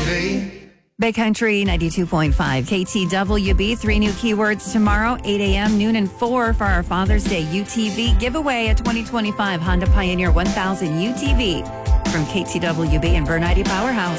day. Bay Country 92.5 KTWB. 3 new keywords tomorrow, 8 a.m., noon, and 4 for our Father's Day UTV giveaway, a 2025 Honda Pioneer 1000 UTV from KTWB and Vernity Powerhouse.